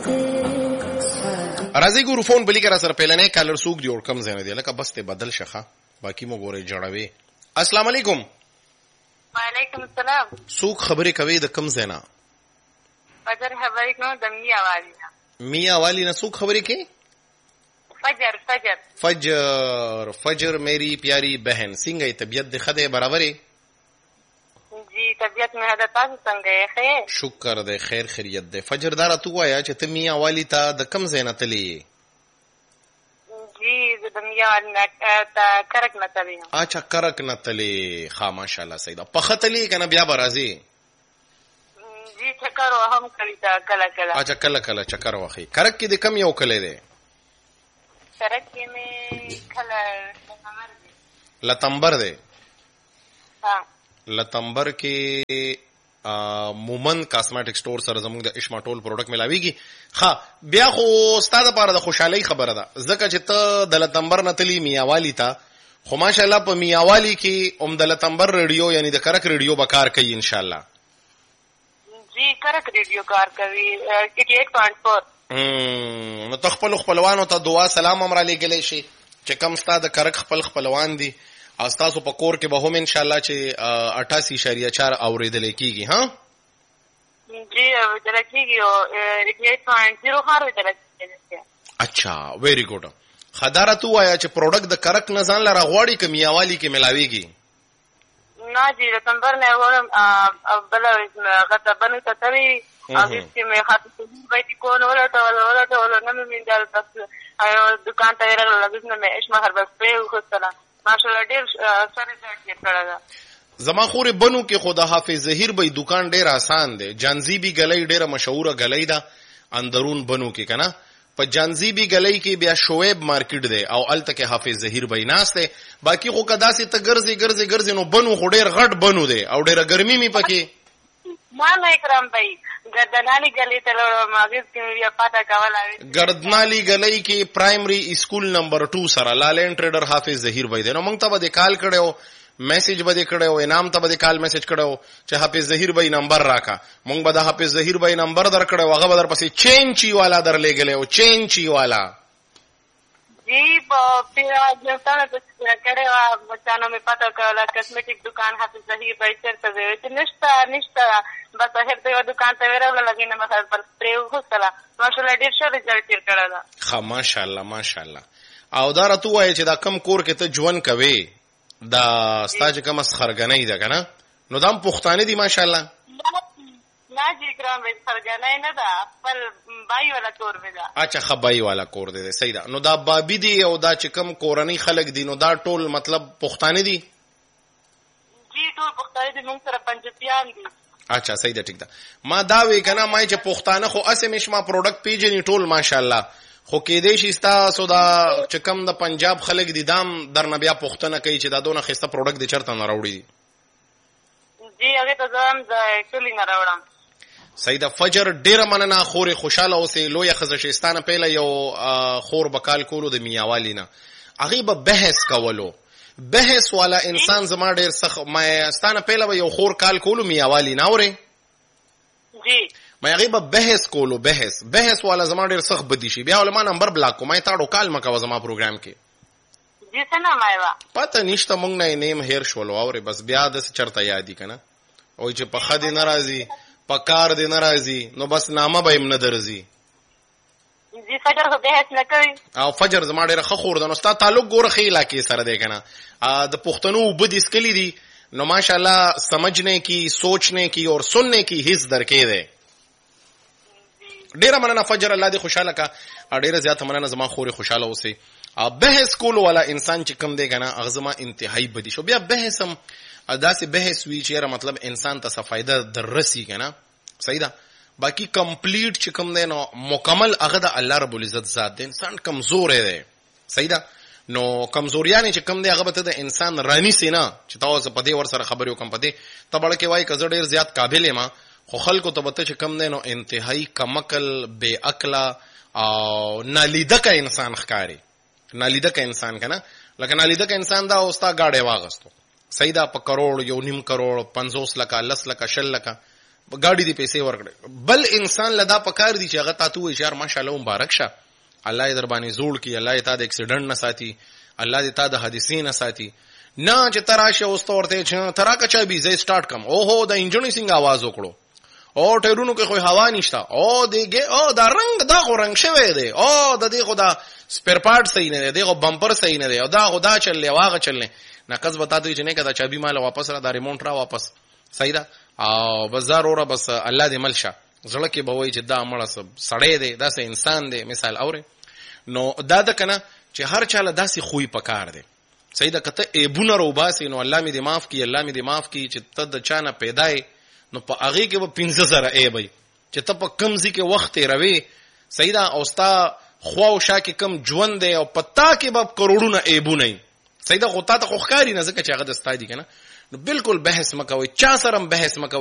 راځي ګورو فون بلی کرا سره پهلنې کالر سوق جوړ کم زنه دی لکه بس ته بدل شخه باقی مو ګوره جوړوي. السلام علیکم. وعلیکم السلام. سوق خبرې کوي د کم زنه؟ فجر خبرې کوم د میا والی. میا والی نه سوق خبرې کوي؟ فجر فجر فجر فجر میری پیاری بہن څنګه طبیعت د خدای برابرې؟ جی طبیعت مې هدا تاسو څنګه یې؟ شکر دې خیر خیریت دې. فجر دارا تو وایا چې ته میا والی ته د کم زنه تلی؟ جی د میا والی نه تا کرک نه تلی. اچھا کرک نه تلی. ها ماشاءالله سیدا پختلی کنه بیا برازي؟ جی چکر وهم کړی تا کله کله. اچھا کله کله چکر واخی. کرک کې د کم یو کله دی؟ کرک کې مې کله لتمبر دی. ها لتمبر کې مومن کاسمیټک سٹور سره زموږ د اشما ټول پروډکټ ملاويږي. ها بیا خو استاد لپاره د خوشحالي خبره ده ځکه چې ته د لتمبر نه تلی میاوالی ته خو ماشاءالله په میاوالی کې د لتمبر ریډیو یعنی د کرک ریډیو به کار کوي ان شاء الله. جی کرک ریډیو کار کوي 88.4. نو تخپل خپلوانو ته دعا سلام امر علی ګلې شي چې کم ستاد کرک خپل خپلوان دي او تاسو په کور کې به هم ان شاء الله چې 88.4 اوریدل کیږي. ها جی اوریدل کیږي او 88.0 هر اوریدل کیږي. اچھا ویری ګډ. خداره تو وایا چې پروډکټ د کرک نه ځان لره غواړي کې میاوالی کې ملاويږي؟ نه جی لتمبر نه ورم بل غته بنو ته تری اږي چې مې خاطر باندې کو نو ولا نه مې دال بس دکان ته راغله نه مې اشما هر بس په خوستله ماشاءالله ډیر سره ځای کړل. زما خورې بنو کې خدا حافظ ظهیر بھائی دکان ډیر آسان دی. جانزیبی گلی ډیره مشهوره گلی ده اندرون بنو کې کنه. په جانزیبی گلی کې بیا شعیب مارکیټ دی او الته کې حافظ ظهیر بھائی ناس دی. باقی خو کدا سي ته ګرځي نو بنو خو ډیر غټ بنو دی او ډیره ګرمي می پکې. مان اکرام بھائی گردنالی گلی ته ماغز کې بیا پاتا کاولا. گردنالی گلی کې پرایمری اسکول نمبر 2 سره لالین ټریډر حافظ ظهیر بھائی دی. نو موږ ته به کال کړو میسج بده کړو انعام ته بده کال میسج کړو چې حافظ ظهیر بھائی نمبر راکا. مونږ به د حافظ ظهیر بھائی نمبر در کړو هغه به در پسې چینچی والا در لګلې او چینچی والا. جی په پیراج ته کړه بچانو می پتا کړه کاسمیټک دکان حافظ ظهیر بھائی چیرته دی چې نشته بس هر ته دکان ته ورغله لګینه مثلا پر پریو خوستله ماشاءالله ډیر ښه رزلټ تیر کړل. ها ماشاءالله او دا راته وایي چې دا کم کور کې ته ژوند کوي دا ستاج کوم خرګنۍ ده کنه نو دام پښتانه دي ماشاءالله. نه جی ګرام به خرګنۍ نه ده خپل بای والا کور دی. اچھا خبای والا کور دی صحیح ده. نو دا بابی دی او دا چې کم کورنۍ خلک دي نو دا ټول مطلب پښتانه دي؟ جی ټول پښتانه دي موږ سره پنځپیان دي. اچھا صحیح ده ټیک ده. ما دا وی کنه ما چې پښتانه خو اسمش ما پروډکټ پیجنی ټول ماشاءالله خو کې دې شي تاسو دا چې کم د پنجاب خلک دي دام درنه بیا پښتنه کوي چې دا دونه خسته پروډکټ دي چرته نه راوړي. جی هغه ته ځم د کلی نه راوړم. صحیح ده. فجر ډیره مننه خورې خوشاله اوسې لوی خزشستانه پهله یو خور بکال کولو د میاوالی نه هغه به بحث کولو بحث والا انسان زما ډیر سخت ما ستانه پهله به یو خور کال کولو میاوالی نه اوري. جی ما هغه به بحث کولو بحث والا زما ډیر سخت بدی شي بیا ولما نمبر بلاک کو ما تاړو کال مکو زما پروګرام کې. جی څنګه مایوا پته نشته مونږ نه نیم هیر شولو اوري بس بیا د چرته یادی کنه او چې په خدي ناراضي په کار دي ناراضي نو بس نامه به هم نه درځي. جی فجر خو بحث نه کوي او فجر زما ډیر خور ده نو ستا تعلق ګور خیلا کې سره دی کنه د پښتنو وبد اسکلی دي نو ماشاءالله سمجھنے کی سوچنے کی اور سننے کی حس درکې ده. ډیره مننه فجر الله دې خوشاله کا ډیره زیات مننه زما خوري خوشاله اوسې. بحث کول والا انسان چې کم دی کنه اغزما انتهایی بدی شو بیا بحث هم داسې بحث وی چې مطلب انسان ته فائدہ دررسي کنه صحیح ده. باقی کمپلیټ چې کم دی نو مکمل هغه د الله رب العزت ذات دی. انسان کمزور دی صحیح ده نو کمزوریانه چې کم دی هغه به د انسان رانی سینا چې تاسو په دې ور سره خبرو کم پدې تبړ کې وای کزړ ډیر زیات قابل ما خو خلکو ته بته چې کم دی نو انتهایی کمکل بے عقل او نالیدک انسان ښکاری نالیدک انسان کنه لکه نالیدک انسان دا اوستا گاډه واغستو صحیح ده په کروڑ یو نیم کروڑ 50 لک 10 لک 60 لک ګاډي دی پیسې ورکړي. بل انسان لدا پکار دی چې هغه تاسو اشاره ماشاءالله مبارک شه، الله دې در باندې زوړ کی، الله دې تا د اکسیډنټ نه ساتي، الله دې تا د حادثې نه ساتي. نه چې تراشه اوستورته چې تراکه چا بي زې سٹارټ کم، اوهو د انجن څنګه आवाज وکړو، او ټیرونو کې خو هوا نشته، او دیګه او دا رنگ دا خو رنگ شوی دی، او د دې خدا سپیر پارت صحیح نه دی، دغه بمپر صحیح نه دی، او دا خدا چلې واغه چلې نه قص بتا دوی چې نه کدا چابي مال واپس را دا ریمونټ را واپس صحیح ده. او بازار اوره بس الله دې ملشه زړه کې به وای چې دا مړه سړی دی، دا سه انسان دی مثال اوره. نو دا د کنه چې هر چاله داسې خوې پکار دی صحیح ده. کته ایبونه روباسي نو الله می دې معاف کی، الله می دې معاف کی چې ته د چانه پیدای نو په هغه کې به 15000 ایبای چې ته په کمزې کې وخت روي صحیح ده. او ستا خوا او شا کې کم ژوند دی او پتا کې به کروڑونه ایبونه صحیح ده. خو تا ته خو ښکاری نه ځکه چې هغه د ستا دي کنه. نو بالکل بحث مکوئ، چا سره بحث مکوئ.